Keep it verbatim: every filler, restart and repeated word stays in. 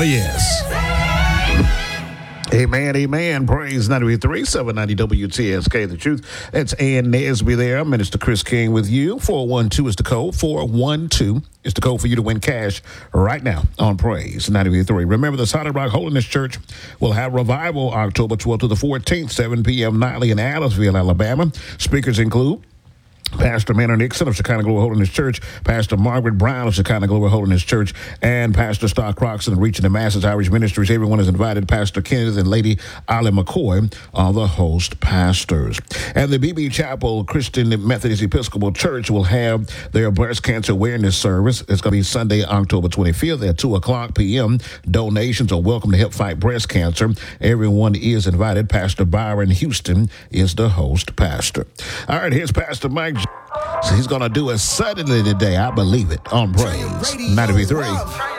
Yes. Amen, amen. Praise ninety-three, seven ninety W T S K, The Truth. That's Ann Nesby there. Minister Chris King with you. four one two is the code. four one two is the code for you to win cash right now on Praise ninety-three. Remember, the Solid Rock Holiness Church will have revival October twelfth to the fourteenth, seven p.m. nightly in Aliceville, Alabama. Speakers include Pastor Manor Nixon of Shekinah Glory Holiness Church, Pastor Margaret Brown of Shekinah Glory Holiness Church, and Pastor Stark Croxton of Reaching the Masses Irish Ministries. Everyone is invited. Pastor Kenneth and Lady Ollie McCoy are the host pastors. And the B B Chapel Christian Methodist Episcopal Church will have their breast cancer awareness service. It's going to be Sunday, October twenty-fifth at two o'clock p.m. Donations are welcome to help fight breast cancer. Everyone is invited. Pastor Byron Houston is the host pastor. All right, here's Pastor Mike. So he's going to do it suddenly today. I believe it on Praise ninety-three.